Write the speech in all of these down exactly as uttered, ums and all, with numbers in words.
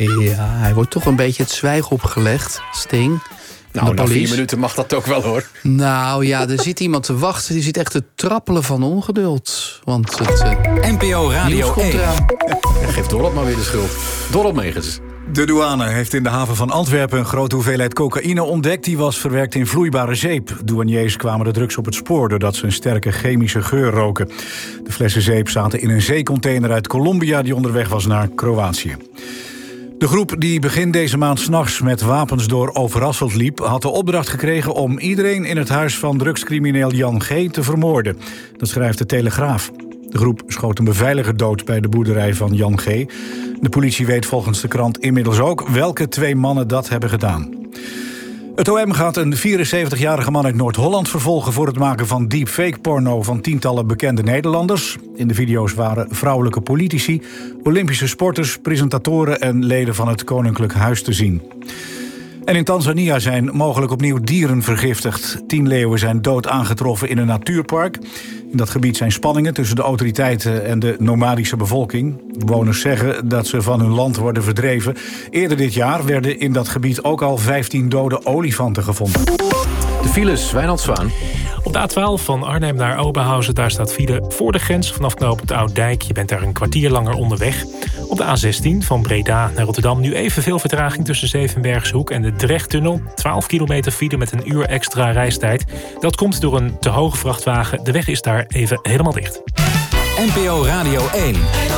Ja, hij wordt toch een beetje het zwijgen opgelegd, Sting. Nou, na vier minuten mag dat ook wel, hoor. Nou ja, er zit iemand te wachten. Die zit echt te trappelen van ongeduld. Want het uh, N P O Radio één. Ja, geef Dorot maar weer de schuld. Dorot Megens. De douane heeft in de haven van Antwerpen een grote hoeveelheid cocaïne ontdekt. Die was verwerkt in vloeibare zeep. Douaniers kwamen de drugs op het spoor doordat ze een sterke chemische geur roken. De flessen zeep zaten in een zeecontainer uit Colombia die onderweg was naar Kroatië. De groep die begin deze maand 's nachts met wapens door Overasselt liep, had de opdracht gekregen om iedereen in het huis van drugscrimineel Jan G. te vermoorden. Dat schrijft de Telegraaf. De groep schoot een beveiliger dood bij de boerderij van Jan G. De politie weet volgens de krant inmiddels ook welke twee mannen dat hebben gedaan. Het O M gaat een vierenzeventigjarige man uit Noord-Holland vervolgen voor het maken van deepfake-porno van tientallen bekende Nederlanders. In de video's waren vrouwelijke politici, Olympische sporters, presentatoren en leden van het Koninklijk Huis te zien. En in Tanzania zijn mogelijk opnieuw dieren vergiftigd. Tien leeuwen zijn dood aangetroffen in een natuurpark. In dat gebied zijn spanningen tussen de autoriteiten en de nomadische bevolking. Bewoners zeggen dat ze van hun land worden verdreven. Eerder dit jaar werden in dat gebied ook al vijftien dode olifanten gevonden. De files, Wijnand Zwaan. Op de A twaalf van Arnhem naar Oberhausen, daar staat file voor de grens vanaf knooppunt Ouddijk. Je bent daar een kwartier langer onderweg. Op de A zestien van Breda naar Rotterdam nu evenveel vertraging tussen Zevenbergshoek en de Drechttunnel. twaalf kilometer file met een uur extra reistijd. Dat komt door een te hoge vrachtwagen. De weg is daar even helemaal dicht. N P O Radio één.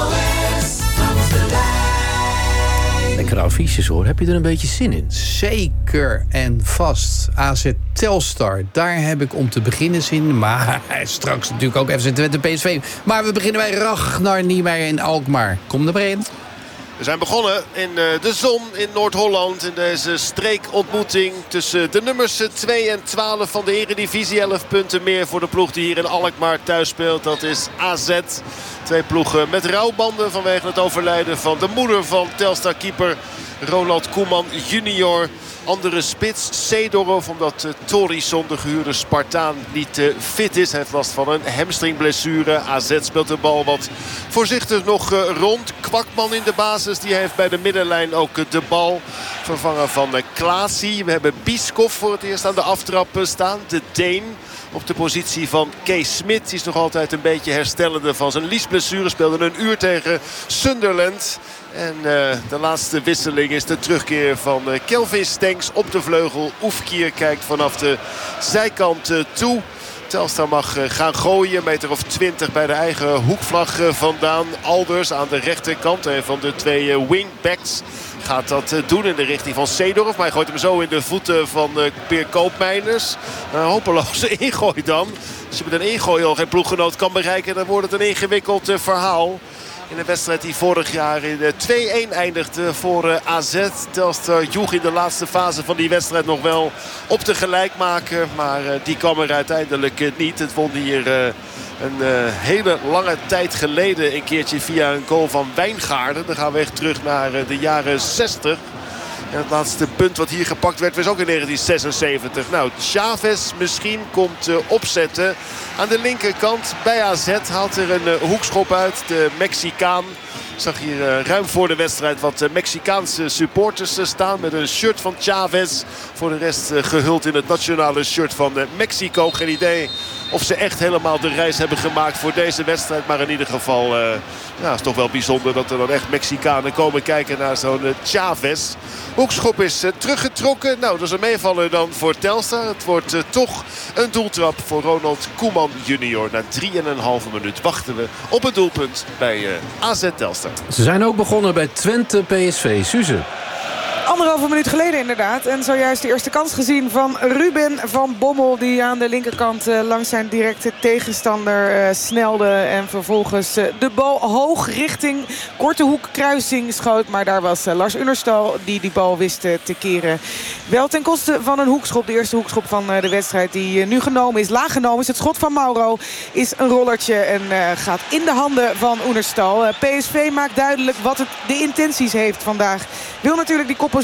Lekkere affiches, hoor. Heb je er een beetje zin in? Zeker en vast. A Z Telstar, daar heb ik om te beginnen zin. Maar straks natuurlijk ook F C Twente P S V. Maar we beginnen bij Ragnar Niemeyer in Alkmaar. Kom er maar in. We zijn begonnen in de zon in Noord-Holland. In deze streekontmoeting tussen de nummers twee en twaalf van de Eredivisie. elf punten meer voor de ploeg die hier in Alkmaar thuis speelt. Dat is A Z. Twee ploegen met rouwbanden vanwege het overlijden van de moeder van Telstar-keeper Ronald Koeman junior. Andere spits, Seedorf, omdat uh, Torisson, de gehuurde Spartaan, niet uh, fit is. Hij heeft last van een hamstringblessure. A Z speelt de bal wat voorzichtig nog uh, rond. Kwakman in de basis, die heeft bij de middenlijn ook uh, de bal. Vervangen van uh, Klaasie. We hebben Bieskov voor het eerst aan de aftrap uh, staan. De Deen. Op de positie van Kees Smit. Die is nog altijd een beetje herstellende van zijn liesblessure. Speelde een uur tegen Sunderland. En uh, de laatste wisseling is de terugkeer van uh, Kelvin Stenks op de vleugel. Oefkier kijkt vanaf de zijkant uh, toe. Telstar mag uh, gaan gooien. Een meter of twintig bij de eigen hoekvlag uh, vandaan. Alders aan de rechterkant. Een van de twee uh, wingbacks gaat dat uh, doen in de richting van Seedorf. Maar hij gooit hem zo in de voeten van uh, Peer Koopmeiners. Een hopeloze ingooi dan. Als je met een ingooi al geen ploeggenoot kan bereiken, dan wordt het een ingewikkeld uh, verhaal. In een wedstrijd die vorig jaar in twee-een eindigde voor A Z. Telstar joeg in de laatste fase van die wedstrijd nog wel op te gelijk maken. Maar die kwam er uiteindelijk niet. Het won hier een hele lange tijd geleden een keertje via een goal van Wijngaarden. Dan gaan we echt terug naar de jaren zestig. En het laatste punt wat hier gepakt werd was ook in negentien zesenzeventig. Nou, Chavez misschien komt uh, opzetten. Aan de linkerkant bij A Z haalt er een uh, hoekschop uit. De Mexicaan. Ik zag hier uh, ruim voor de wedstrijd wat uh, Mexicaanse supporters uh, staan. Met een shirt van Chavez. Voor de rest uh, gehuld in het nationale shirt van uh, Mexico. Geen idee of ze echt helemaal de reis hebben gemaakt voor deze wedstrijd. Maar in ieder geval uh, ja, het is toch wel bijzonder dat er dan echt Mexicanen komen kijken naar zo'n uh, Chavez. Hoekschop is uh, teruggetrokken. Nou, dat is een meevaller dan voor Telstar. Het wordt uh, toch een doeltrap voor Ronald Koeman junior. Na drieënhalve minuut wachten we op een doelpunt bij uh, A Z Telstar. Ze zijn ook begonnen bij Twente P S V. Suze. Anderhalve minuut geleden inderdaad. En zojuist de eerste kans gezien van Ruben van Bommel. Die aan de linkerkant uh, langs zijn directe tegenstander uh, snelde. En vervolgens uh, de bal hoog richting korte hoek kruising schoot. Maar daar was uh, Lars Unnerstal die die bal wist uh, te keren. Wel ten koste van een hoekschop. De eerste hoekschop van uh, de wedstrijd die uh, nu genomen is. Laag genomen is het schot van Mauro. Is een rollertje en uh, gaat in de handen van Unnerstal. Uh, P S V maakt duidelijk wat het de intenties heeft vandaag. Wil natuurlijk die koppositie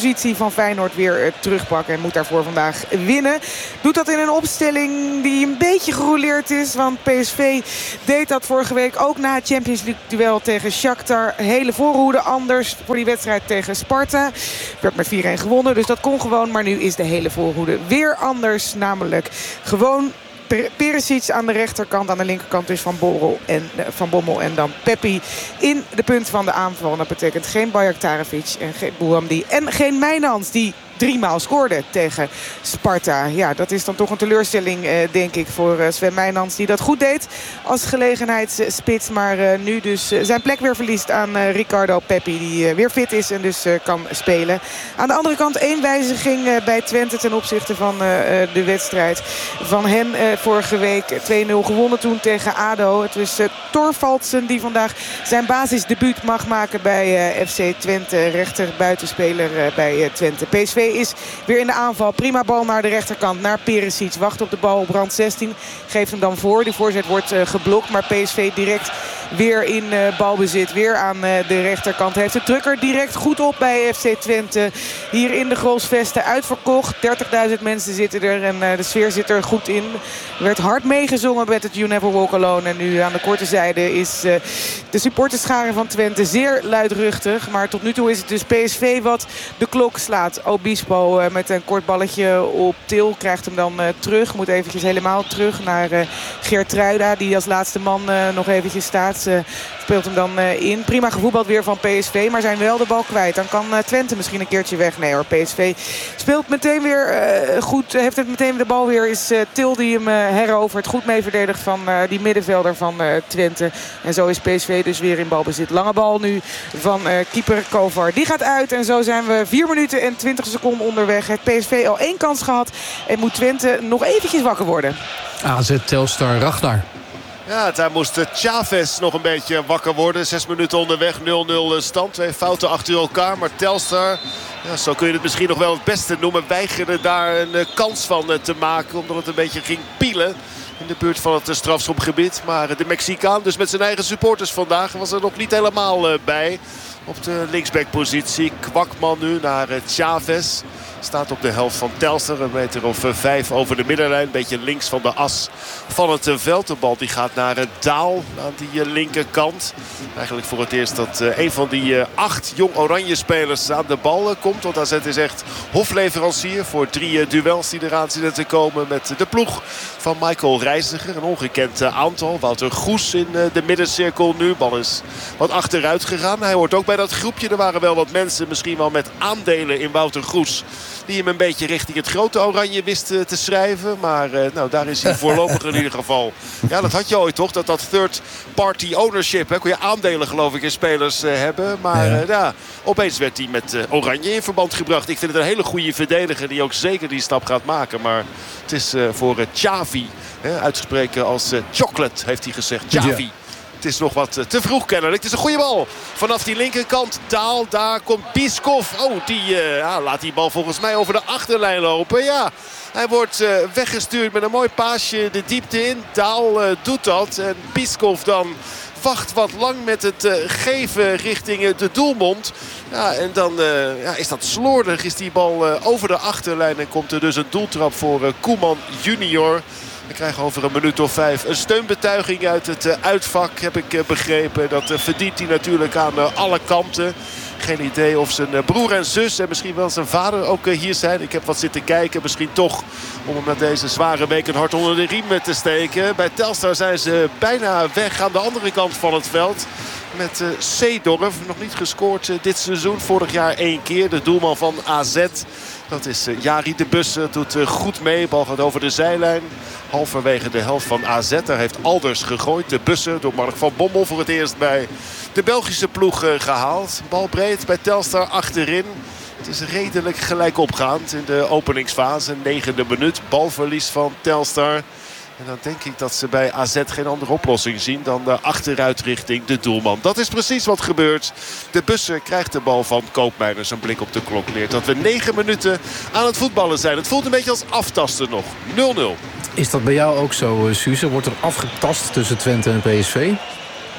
positie van Feyenoord weer uh, terugpakken. En moet daarvoor vandaag winnen. Doet dat in een opstelling die een beetje gerouleerd is. Want P S V deed dat vorige week ook na het Champions League duel tegen Shakhtar. Hele voorhoede anders voor die wedstrijd tegen Sparta. Werd met vier-een gewonnen, dus dat kon gewoon. Maar nu is de hele voorhoede weer anders. Namelijk gewoon Perisic aan de rechterkant, aan de linkerkant dus Van Bommel en, van Bommel en dan Peppi in de punt van de aanval. Dat betekent geen Bajraktarevic en geen Bouhamdi en geen Mijnans die driemaal scoorde tegen Sparta. Ja, dat is dan toch een teleurstelling, eh, denk ik, voor uh, Sven Mijnans. Die dat goed deed als gelegenheidsspits. Maar uh, nu dus uh, zijn plek weer verliest aan uh, Ricardo Peppi. Die uh, weer fit is en dus uh, kan spelen. Aan de andere kant één wijziging uh, bij Twente ten opzichte van uh, de wedstrijd van hen. Uh, vorige week twee nul gewonnen toen tegen ADO. Het was uh, Thorvaldsen die vandaag zijn basisdebuut mag maken bij uh, F C Twente. Rechter buitenspeler uh, bij uh, Twente. P S V is weer in de aanval. Prima bal naar de rechterkant, naar Perisic. Wacht op de bal op rand zestien. Geeft hem dan voor. Die voorzet wordt uh, geblokt. Maar P S V direct weer in uh, balbezit. Weer aan uh, de rechterkant. Heeft de drukker direct goed op bij F C Twente. Hier in de Grolsvesten uitverkocht. dertigduizend mensen zitten er. En uh, de sfeer zit er goed in. Er werd hard meegezongen met het You Never Walk Alone. En nu aan de korte zijde is uh, de supporterschare van Twente zeer luidruchtig. Maar tot nu toe is het dus P S V wat de klok slaat. Obispo uh, met een kort balletje op Til. Krijgt hem dan uh, terug. Moet eventjes helemaal terug naar uh, Geertruida. Die als laatste man uh, nog eventjes staat. Uh, speelt hem dan uh, in. Prima gevoetbald weer van P S V. Maar zijn wel de bal kwijt. Dan kan uh, Twente misschien een keertje weg. Nee hoor, P S V speelt meteen weer uh, goed. Heeft het meteen de bal weer. Is uh, Til die hem uh, herovert. Goed mee verdedigd van uh, die middenvelder van uh, Twente. En zo is P S V dus weer in balbezit. Lange bal nu van uh, keeper Kovar. Die gaat uit. En zo zijn we vier minuten en twintig seconden onderweg. Heeft P S V al één kans gehad. En moet Twente nog eventjes wakker worden. A Z Telstar Ragnar. Ja, daar moest Chavez nog een beetje wakker worden. Zes minuten onderweg, nul nul stand. Twee fouten achter elkaar. Maar Telstar, ja, zo kun je het misschien nog wel het beste noemen, weigerde daar een uh, kans van uh, te maken. Omdat het een beetje ging pielen in de buurt van het uh, strafschopgebied. Maar uh, de Mexicaan, dus met zijn eigen supporters vandaag, was er nog niet helemaal uh, bij. Op de linksbackpositie. Kwakman nu naar uh, Chavez. Staat op de helft van Telstar. Een meter of uh, vijf over de middenlijn. Een beetje links van de as van het uh, veld. De bal die gaat naar uh, Daal aan die uh, linkerkant. Eigenlijk voor het eerst dat uh, een van die uh, acht jong oranje spelers aan de bal uh, komt. Want A Z is echt hofleverancier voor drie uh, duels die eraan zitten te komen met de ploeg van Michael Reiziger. Een ongekend uh, aantal. Wouter Goes in uh, de middencirkel nu. Bal is wat achteruit gegaan. Hij hoort ook bij dat groepje. Er waren wel wat mensen misschien wel met aandelen in Wouter Goes die hem een beetje richting het grote oranje wist te schrijven. Maar uh, nou, daar is hij voorlopig in ieder geval. Ja, dat had je ooit toch? Dat dat third party ownership. Hè? Kon je aandelen geloof ik in spelers uh, hebben. Maar ja. Uh, ja, opeens werd hij met uh, oranje in verband gebracht. Ik vind het een hele goede verdediger die ook zeker die stap gaat maken. Maar het is uh, voor uh, Xavi. Hè? Uitgesproken als uh, chocolate heeft hij gezegd. Xavi. Ja. Het is nog wat te vroeg kennelijk. Het is een goede bal. Vanaf die linkerkant. Daal. Daar komt Piskov. Oh, die uh, ja, laat die bal volgens mij over de achterlijn lopen. Ja, hij wordt uh, weggestuurd met een mooi paasje de diepte in. Daal uh, doet dat. En Piskov dan wacht wat lang met het uh, geven richting uh, de doelmond. Ja, en dan uh, ja, is dat slordig. Is die bal uh, over de achterlijn. En komt er dus een doeltrap voor uh, Koeman junior. We krijgen over een minuut of vijf een steunbetuiging uit het uh, uitvak, heb ik uh, begrepen. Dat uh, verdient hij natuurlijk aan uh, alle kanten. Geen idee of zijn uh, broer en zus en misschien wel zijn vader ook uh, hier zijn. Ik heb wat zitten kijken. Misschien toch om hem na deze zware week een hart onder de riem te steken. Bij Telstar zijn ze bijna weg aan de andere kant van het veld. Met uh, Seedorf, nog niet gescoord uh, dit seizoen. Vorig jaar één keer, de doelman van A Z. Dat is uh, Jari de Busse, doet uh, goed mee. Bal gaat over de zijlijn. Halverwege de helft van A Z. Daar heeft Alders gegooid. De Busse door Mark van Bommel voor het eerst bij de Belgische ploeg uh, gehaald. Bal breed bij Telstar achterin. Het is redelijk gelijk opgaand in de openingsfase. Negende minuut. Balverlies van Telstar. En dan denk ik dat ze bij A Z geen andere oplossing zien dan de achteruit richting de doelman. Dat is precies wat gebeurt. De Busse krijgt de bal van Koopmeiners. Een blik op de klok leert dat we negen minuten aan het voetballen zijn. Het voelt een beetje als aftasten nog. nul nul. Is dat bij jou ook zo, Suze? Wordt er afgetast tussen Twente en P S V?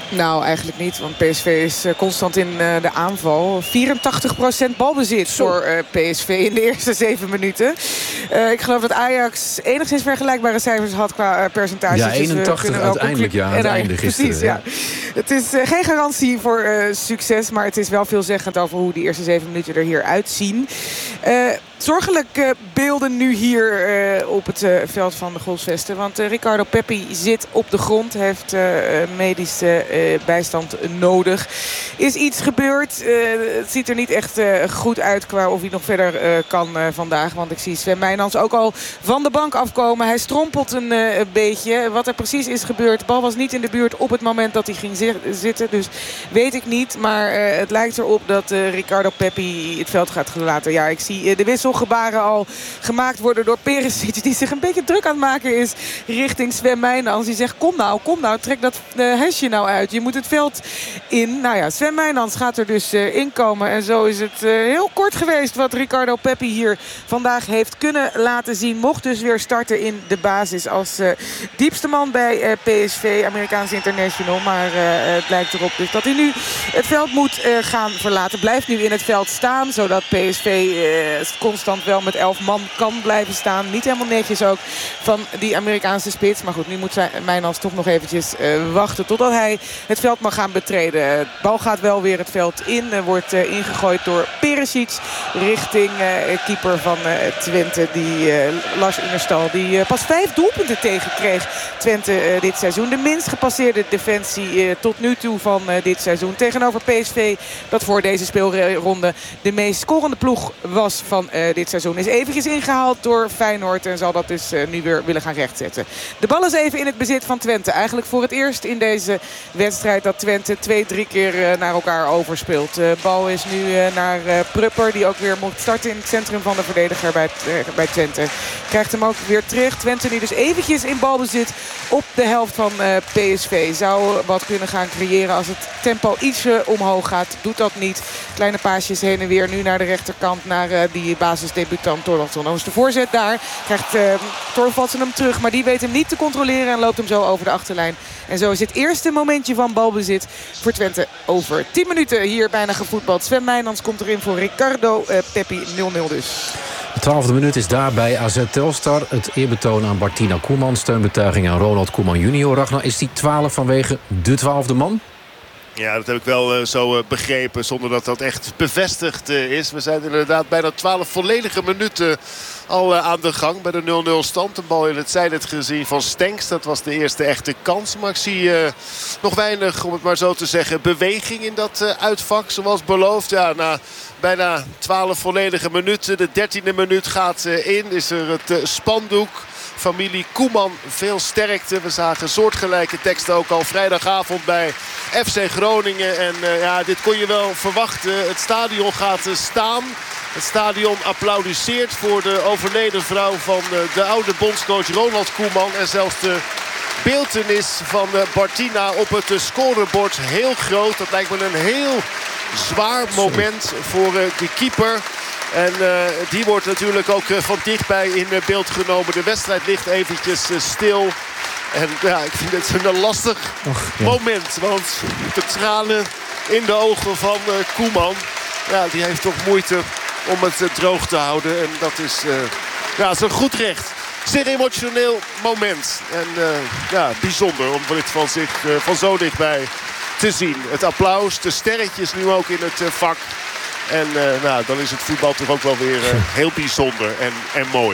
Nou, eigenlijk niet. Want P S V is uh, constant in uh, de aanval. vierentachtig procent balbezit Zo. voor uh, P S V in de eerste zeven minuten. Uh, ik geloof dat Ajax enigszins vergelijkbare cijfers had qua uh, percentage. Ja, eenentachtig dus uiteindelijk. Ja, aan het einde gisteren. Precies, ja. Het is uh, geen garantie voor uh, succes. Maar het is wel veelzeggend over hoe die eerste zeven minuten er hier uitzien. Uh, Zorgelijke beelden nu hier uh, op het uh, veld van de Golfsvesten. Want uh, Ricardo Pepi zit op de grond. Heeft uh, medische uh, bijstand nodig. Is iets gebeurd. Uh, het ziet er niet echt uh, goed uit qua of hij nog verder uh, kan uh, vandaag. Want ik zie Sven Meijnans ook al van de bank afkomen. Hij strompelt een uh, beetje. Wat er precies is gebeurd. De bal was niet in de buurt op het moment dat hij ging zi- zitten. Dus weet ik niet. Maar uh, het lijkt erop dat uh, Ricardo Pepi het veld gaat laten. Ja, ik zie uh, de wissel gebaren al gemaakt worden door Perisic, die zich een beetje druk aan het maken is richting Sven Meijnans. Die zegt, kom nou, kom nou, trek dat uh, hesje nou uit. Je moet het veld in. Nou ja, Sven Meijnans gaat er dus uh, inkomen. En zo is het uh, heel kort geweest wat Ricardo Pepi hier vandaag heeft kunnen laten zien. Mocht dus weer starten in de basis als uh, diepste man bij uh, P S V, Amerikaanse international. Maar uh, het lijkt erop dus dat hij nu het veld moet uh, gaan verlaten. Blijft nu in het veld staan, zodat P S V uh, constant wel met elf man kan blijven staan. Niet helemaal netjes ook van die Amerikaanse spits. Maar goed, nu moet Meijnans toch nog eventjes uh, wachten totdat hij het veld mag gaan betreden. De bal gaat wel weer het veld in. Uh, wordt uh, ingegooid door Perisic richting uh, keeper van uh, Twente. Die uh, Lars Ingerstal, die uh, pas vijf doelpunten tegenkreeg Twente uh, dit seizoen. De minst gepasseerde defensie uh, tot nu toe van uh, dit seizoen. Tegenover P S V dat voor deze speelronde de meest scorende ploeg was van uh, dit seizoen. Is eventjes ingehaald door Feyenoord en zal dat dus uh, nu weer willen gaan rechtzetten. De bal is even in het bezit van Twente. Eigenlijk voor het eerst in deze wedstrijd dat Twente twee, drie keer uh, naar elkaar overspeelt. De uh, bal is nu uh, naar uh, Prupper, die ook weer moet starten in het centrum van de verdediger bij, uh, bij Twente. Krijgt hem ook weer terug. Twente nu dus eventjes in balbezit op de helft van uh, P S V. Zou wat kunnen gaan creëren als het tempo ietsje omhoog gaat. Doet dat niet. Kleine paasjes heen en weer nu naar de rechterkant, naar uh, die basisdebutant Thorwaldsen. Dan is de voorzet daar. Krijgt uh, Thorwaldsen hem terug, maar die weet hem niet te controleren en loopt hem zo over de achterlijn. En zo is het eerste momentje van balbezit voor Twente over tien minuten hier bijna gevoetbald. Sven Meijnans komt erin voor Ricardo uh, Pepi, nul nul dus. De twaalfde minuut is daar bij A Z Telstar. Het eerbetoon aan Bartina Koeman. Steunbetuiging aan Ronald Koeman junior. Ragnar, is die twaalf vanwege de twaalfde man? Ja, dat heb ik wel uh, zo uh, begrepen, zonder dat dat echt bevestigd uh, is. We zijn inderdaad bijna twaalf volledige minuten al uh, aan de gang bij de nul nul stand. Een bal in het zijnet gezien van Stenks. Dat was de eerste echte kans. Maar ik zie uh, nog weinig, om het maar zo te zeggen, beweging in dat uh, uitvak. Zoals beloofd. Ja, na bijna twaalf volledige minuten. De dertiende minuut gaat uh, in. Is er het uh, spandoek. Familie Koeman, veel sterkte. We zagen soortgelijke teksten ook al vrijdagavond bij F C Groningen. En uh, ja, dit kon je wel verwachten. Het stadion gaat uh, staan. Het stadion applaudisseert voor de overleden vrouw van uh, de oude bondscoach Ronald Koeman. En zelfs de beeltenis van uh, Bartina op het uh, scorebord heel groot. Dat lijkt me een heel zwaar moment voor uh, de keeper. En uh, die wordt natuurlijk ook uh, van dichtbij in uh, beeld genomen. De wedstrijd ligt eventjes uh, stil. En ja, ik vind het een lastig Och, ja. moment. Want de tranen in de ogen van uh, Koeman. Ja, die heeft toch moeite om het uh, droog te houden. En dat is, uh, ja, dat is een goed recht. Zeer emotioneel moment. En uh, ja, bijzonder om dit van, zich, uh, van zo dichtbij te zien. Het applaus, de sterretjes nu ook in het uh, vak. En uh, nou, dan is het voetbal toch ook wel weer uh, heel bijzonder en, en mooi.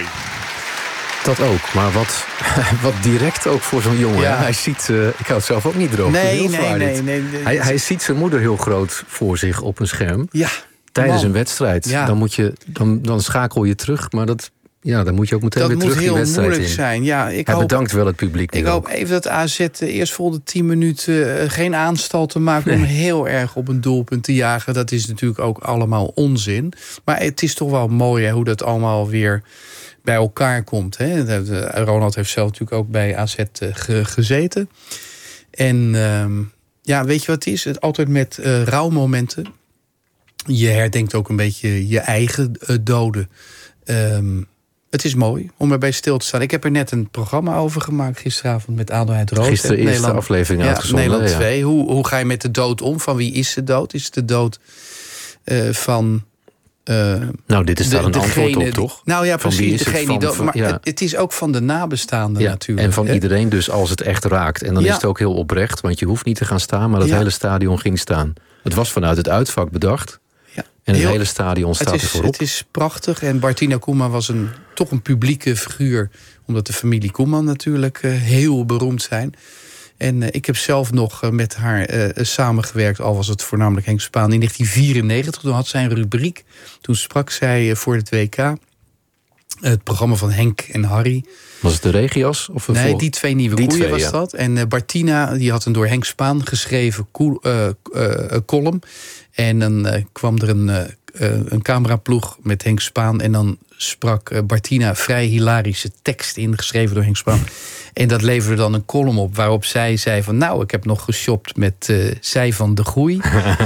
Dat ook, maar wat, wat direct ook voor zo'n jongen. Ja. Hij ziet, uh, ik had het zelf ook niet droog. Nee, nee, nee, nee, nee. Hij, hij ziet zijn moeder heel groot voor zich op een scherm. Ja. Tijdens een wedstrijd. Ja. Dan, moet je, dan, dan schakel je terug, maar dat... Ja, dan moet je ook meteen dat weer terug die wedstrijd in. Dat moet heel moeilijk zijn. Ja, ik Hij hoop, bedankt wel het publiek. Ik hoop even dat A Z de eerstvolgende tien minuten uh, geen aanstalten maakt... Nee. om heel erg op een doelpunt te jagen. Dat is natuurlijk ook allemaal onzin. Maar het is toch wel mooi hè, hoe dat allemaal weer bij elkaar komt. Hè. Ronald heeft zelf natuurlijk ook bij A Z uh, ge, gezeten. En uh, ja, weet je wat het is? Het, altijd met uh, rouwmomenten. Je herdenkt ook een beetje je eigen uh, doden. Um, Het is mooi om erbij stil te staan. Ik heb er net een programma over gemaakt gisteravond met Adelheid Roos. Gisteren de eerste aflevering ja, uitgezonden. Nederland ja. twee. Hoe, hoe ga je met de dood om? Van wie is de dood? Is het de dood uh, van... Uh, nou, dit is daar de, een degene, antwoord op, toch? Nou ja, precies. Van Degene van, die dood, maar ja. het, het is ook van de nabestaanden ja, natuurlijk. En van hè? iedereen dus als het echt raakt. En dan ja. is het ook heel oprecht, want je hoeft niet te gaan staan... maar het ja. hele stadion ging staan. Het was vanuit het uitvak bedacht. Ja. En het heel, hele stadion staat het is, ervoor op. Het is prachtig. En Bartina Koeman was een, toch een publieke figuur. Omdat de familie Koeman natuurlijk uh, heel beroemd zijn. En uh, ik heb zelf nog uh, met haar uh, samengewerkt, al was het voornamelijk Henk Spaan, in negentien vierennegentig. Toen had zij een rubriek. Toen sprak zij uh, voor het W K. Uh, het programma van Henk en Harry. Was het de Regias? Of nee, vol... die twee nieuwe die koeien twee, was ja. dat. En uh, Bartina, die had een door Henk Spaan geschreven koel, uh, uh, column. En dan uh, kwam er een, uh, uh, een cameraploeg met Henk Spaan. En dan sprak uh, Bartina vrij hilarische tekst in, geschreven door Henk Spaan. En dat leverde dan een column op waarop zij zei van... nou, ik heb nog geshopt met uh, zij van de Groei.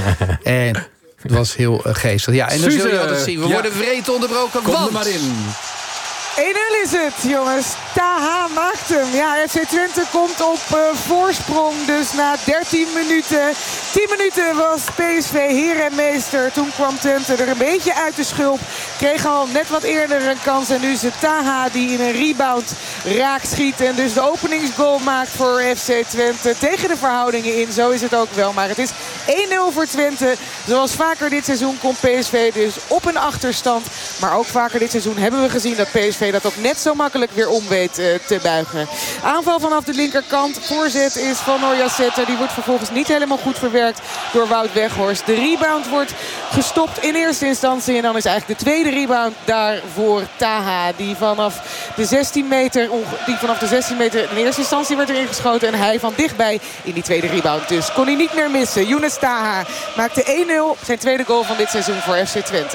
En het was heel uh, geestig. Ja, en dan zul je altijd zien. We ja. worden wreed onderbroken. Kom want... er maar in. één nul is het, jongens. Taha maakt hem. Ja, F C Twente komt op uh, voorsprong. Dus na dertien minuten. tien minuten was P S V heer en meester. Toen kwam Twente er een beetje uit de schulp. Kreeg al net wat eerder een kans. En nu is het Taha die in een rebound raak schiet. En dus de openingsgoal maakt voor F C Twente. Tegen de verhoudingen in. Zo is het ook wel. Maar het is één nul voor Twente. Zoals vaker dit seizoen komt P S V dus op een achterstand. Maar ook vaker dit seizoen hebben we gezien dat P S V dat ook net zo makkelijk weer om weet uh, te buigen. Aanval vanaf de linkerkant. Voorzet is van Oyaseta. Die wordt vervolgens niet helemaal goed verwerkt door Wout Weghorst. De rebound wordt gestopt in eerste instantie. En dan is eigenlijk de tweede rebound daar voor Taha. Die vanaf de zestien meter, die vanaf de zestien meter in eerste instantie werd erin geschoten. En hij van dichtbij in die tweede rebound. Dus kon hij niet meer missen. Younes Taha maakte één nul. Zijn tweede goal van dit seizoen voor F C Twente.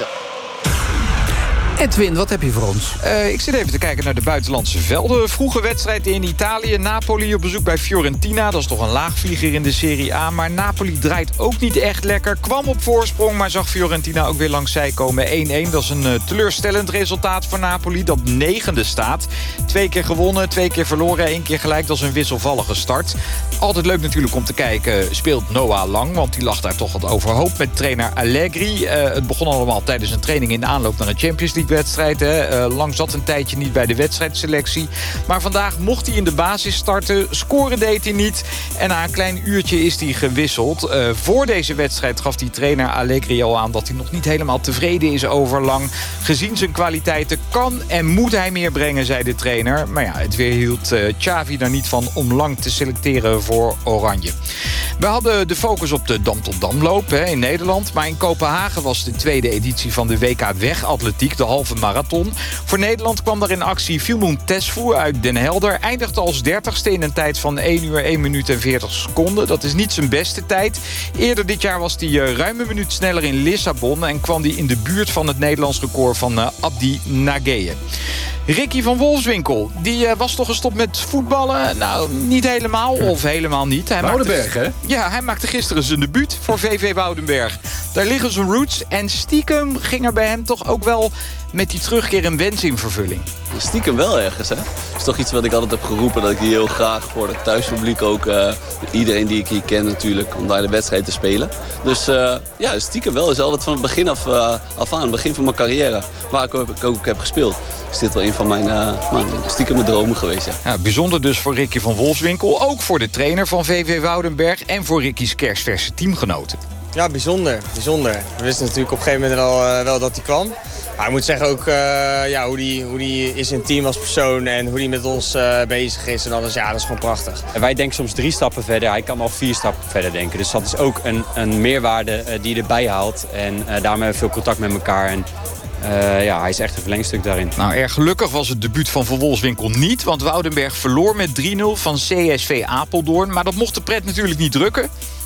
Edwin, wat heb je voor ons? Uh, ik zit even te kijken naar de buitenlandse velden. Vroege wedstrijd in Italië. Napoli op bezoek bij Fiorentina. Dat is toch een laagvlieger in de Serie A. Maar Napoli draait ook niet echt lekker. Kwam op voorsprong, maar zag Fiorentina ook weer langs zij komen. één één, dat is een uh, teleurstellend resultaat voor Napoli. Dat negende staat. Twee keer gewonnen, twee keer verloren, één keer gelijk. Dat is een wisselvallige start. Altijd leuk natuurlijk om te kijken. Speelt Noah Lang, want die lag daar toch wat overhoop met trainer Allegri. Uh, het begon allemaal tijdens een training in aanloop naar de Champions League wedstrijd. Hè. Uh, Lang zat een tijdje niet bij de wedstrijdselectie. Maar vandaag mocht hij in de basis starten. Scoren deed hij niet. En na een klein uurtje is hij gewisseld. Uh, voor deze wedstrijd gaf die trainer Allegri al aan dat hij nog niet helemaal tevreden is over Lang. Gezien zijn kwaliteiten kan en moet hij meer brengen, zei de trainer. Maar ja, het weerhield uh, Xavi er niet van om Lang te selecteren voor Oranje. We hadden de focus op de Dam tot Damloop hè, in Nederland. Maar in Kopenhagen was de tweede editie van de W K Wegatletiek, de halve marathon. Voor Nederland kwam daar in actie Vilmoen Tesfu uit Den Helder. Eindigde als dertigste in een tijd van één uur, één minuut en veertig seconden. Dat is niet zijn beste tijd. Eerder dit jaar was hij uh, ruim een minuut sneller in Lissabon en kwam hij in de buurt van het Nederlands record van uh, Abdi Nageye. Ricky van Wolfswinkel, die uh, was toch gestopt met voetballen? Nou, niet helemaal of helemaal niet. Hij Woudenberg, maakte, hè? Ja, hij maakte gisteren zijn debuut voor V V Woudenberg. Daar liggen zijn roots en stiekem ging er bij hem toch ook wel met die terugkeer een wens in vervulling. Stiekem wel ergens, hè? Dat is toch iets wat ik altijd heb geroepen, dat ik hier heel graag voor het thuispubliek ook, uh, iedereen die ik hier ken natuurlijk, om daar de wedstrijd te spelen. Dus uh, ja, stiekem wel. Is altijd van het begin af, uh, af aan, het begin van mijn carrière, waar ik ook, ook heb gespeeld. Is dit wel een van mijn, uh, mijn stiekem dromen geweest, ja. Ja, bijzonder dus voor Ricky van Wolfswinkel, ook voor de trainer van V V Woudenberg en voor Ricky's kerstverse teamgenoten. Ja, bijzonder, bijzonder. We wisten natuurlijk op een gegeven moment wel, uh, wel dat hij kwam. Maar ik moet zeggen ook uh, ja, hoe die, hoe die is in het team als persoon en hoe die met ons uh, bezig is. En alles, ja, dat is gewoon prachtig. En wij denken soms drie stappen verder, hij kan al vier stappen verder denken. Dus dat is ook een, een meerwaarde uh, die je erbij haalt. En uh, daarmee hebben we veel contact met elkaar. En uh, ja, hij is echt een verlengstuk daarin. Nou, erg gelukkig was het debuut van Van Wolfswinkel niet. Want Woudenberg verloor met drie nul van C S V Apeldoorn. Maar dat mocht de pret natuurlijk niet drukken.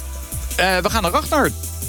Uh, we gaan naar Ragnar.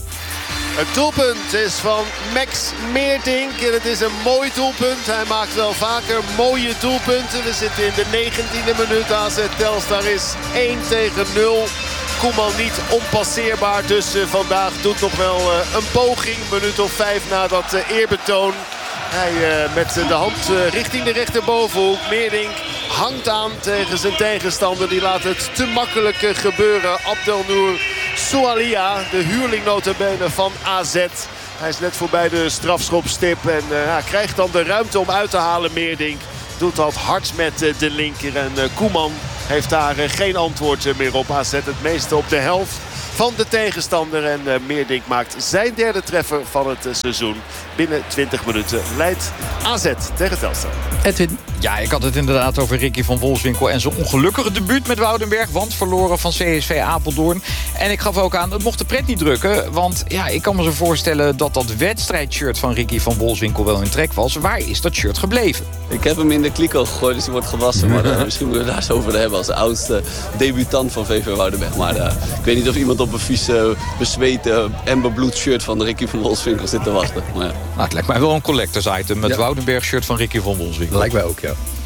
Het doelpunt is van Max Meerdink en het is een mooi doelpunt. Hij maakt wel vaker mooie doelpunten. We zitten in de negentiende minuut. A Z Telstar is één tegen nul. Koeman niet onpasseerbaar, dus uh, vandaag doet nog wel uh, een poging. Minuut of vijf na dat uh, eerbetoon. Hij uh, met de hand uh, richting de rechterbovenhoek. Meerdink hangt aan tegen zijn tegenstander. Die laat het te makkelijk uh, gebeuren. Abdelnour Soualia, de huurling nota bene van A Z. Hij is net voorbij de strafschopstip en uh, ja, krijgt dan de ruimte om uit te halen. Meerdink doet dat hard met uh, de linker. En uh, Koeman heeft daar uh, geen antwoord uh, meer op. A Z het meeste op de helft van de tegenstander. En uh, Meerdink maakt zijn derde treffer van het uh, seizoen. Binnen twintig minuten leidt A Z tegen Telstar. Edwin. Ja, ik had het inderdaad over Ricky van Wolfswinkel en zijn ongelukkige debuut met Woudenberg. Want verloren van C S V Apeldoorn. En ik gaf ook aan, het mocht de pret niet drukken. Want ja, ik kan me zo voorstellen dat dat wedstrijdshirt van Ricky van Wolfswinkel wel in trek was. Waar is dat shirt gebleven? Ik heb hem in de kliko gegooid, dus die wordt gewassen. Maar uh, misschien moeten we het daar eens over hebben als de oudste debutant van V V Woudenberg. Maar uh, ik weet niet of iemand op een vieze, bezweten en bebloed shirt van Ricky van Wolfswinkel zit te wachten. Maar ja. Nou, het lijkt mij wel een collectors item met ja. Woudenberg shirt van Ricky van Wolfswinkel. Lijkt mij ook, ja.